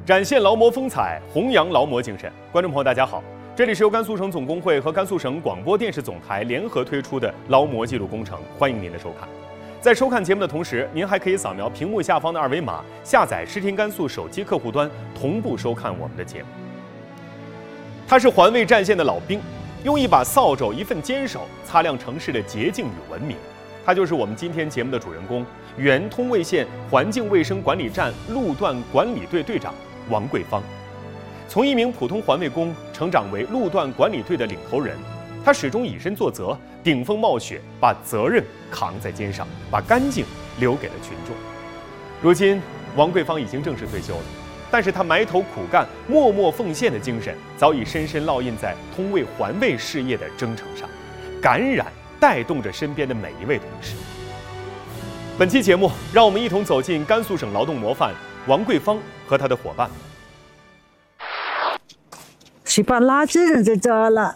展现劳模风采，弘扬劳模精神。观众朋友，大家好，这里是由甘肃省总工会和甘肃省广播电视总台联合推出的劳模记录工程，欢迎您的收看。在收看节目的同时，您还可以扫描屏幕下方的二维码，下载视听甘肃手机客户端，同步收看我们的节目。他是环卫战线的老兵，用一把扫帚、一份坚守，擦亮城市的洁净与文明。他就是我们今天节目的主人公，原通渭县环境卫生管理站路段管理队队长王桂芳。从一名普通环卫工成长为路段管理队的领头人，他始终以身作则，顶风冒雪，把责任扛在肩上，把干净留给了群众。如今，王桂芳已经正式退休了，但是他埋头苦干、默默奉献的精神，早已深深烙印在通渭环卫事业的征程上，感染带动着身边的每一位同事。本期节目，让我们一同走进甘肃省劳动模范王桂芳和他的伙伴们。 谁把垃圾扔在这了？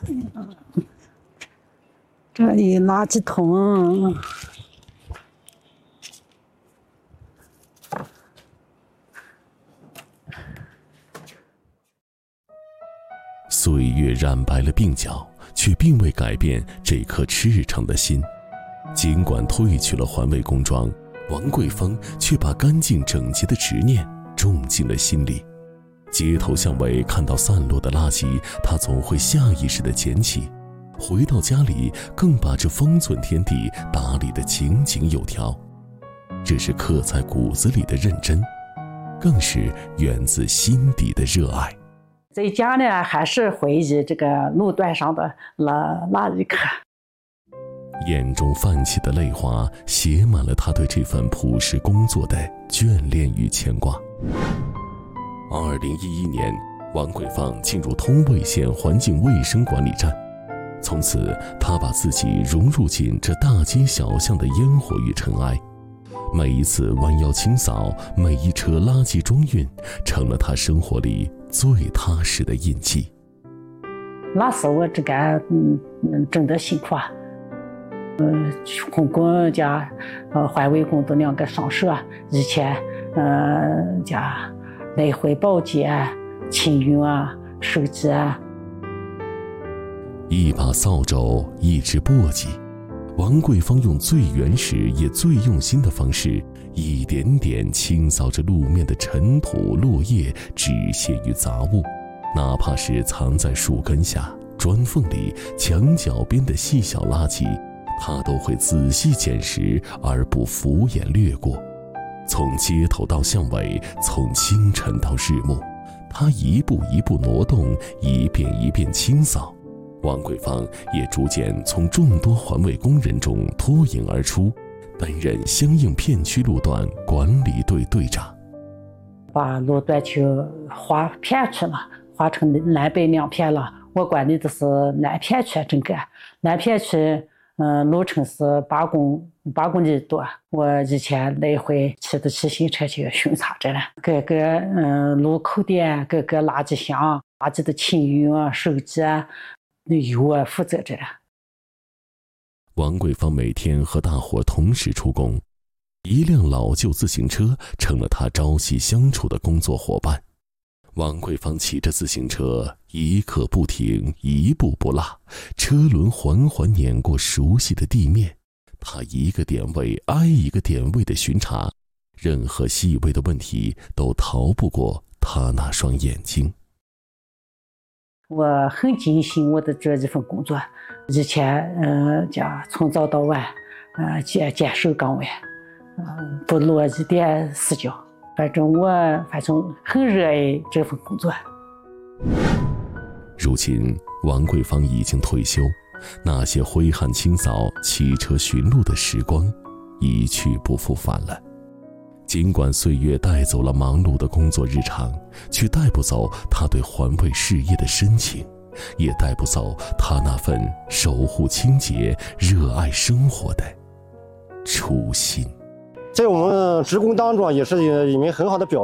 这里垃圾桶。 岁月染白了鬓角，却并未改变这颗赤诚的心。尽管褪去了环卫工装，王桂芳却把干净整洁的执念种进了心里。街头巷尾看到散落的垃圾，他总会下意识地捡起，回到家里更把这方寸天地打理得井井有条。这是刻在骨子里的认真，更是源自心底的热爱。 在家呢，还是回忆这个路段上的那一刻。 眼中泛起的泪花，写满了他对这份朴实工作的眷恋与牵挂。2011年，王桂芳进入通渭县环境卫生管理站，从此他把自己融入进这大街小巷的烟火与尘埃。每一次弯腰清扫，每一车垃圾装运，成了他生活里最踏实的印记。 那时我这个真的辛苦啊。红工加环卫工都两个上手啊，以前加来回保洁啊、清运啊、收集啊。 一把扫帚，一只簸箕，王桂芳用最原始也最用心的方式，一点点清扫着路面的尘土、落叶、纸屑与杂物，哪怕是藏在树根下、砖缝里、墙角边的细小垃圾，他都会仔细捡拾而不敷衍略过。从街头到巷尾，从清晨到日暮，他一步一步挪动，一遍一遍清扫。王桂芳也逐渐从众多环卫工人中脱颖而出，担任相应片区路段管理队队长。 把路段就划片区了，划成南北两片了。我管理的是南片区，整个南片区路程是8公里多。我以前来回骑的骑行车去巡查着了，各个路口点、各个垃圾箱、垃圾的清运啊、收集啊，由我负责着了。 王桂芳每天和大伙同时出工，一辆老旧自行车成了他朝夕相处的工作伙伴。王桂芳骑着自行车，一刻不停，一步不落，车轮缓缓碾过熟悉的地面。他一个点位挨一个点位的巡查，任何细微的问题都逃不过他那双眼睛。 我很尽心我的这一份工作，以前从早到晚坚守岗位，不落一点死角。反正很热爱这份工作。 如今王桂芳已经退休，那些挥汗清扫、骑车巡路的时光一去不复返了。尽管岁月带走了忙碌的工作日常，却带不走他对环卫事业的深情，也带不走他那份守护清洁、热爱生活的初心。 在我们职工当中也是一名很好的表